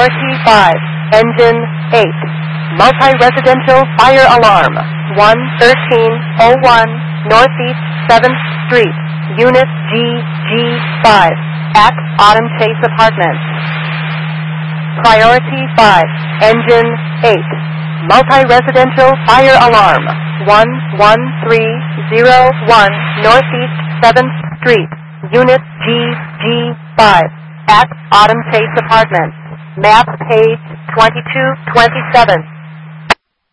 Priority 5, Engine 8. Multi-residential fire alarm, 11301 Northeast 7th Street, Unit GG5, at Autumn Chase Apartments. Priority 5, Engine 8. Multi-residential fire alarm, 11301 Northeast 7th Street, Unit GG5, at Autumn Chase Apartments. Map page 2227.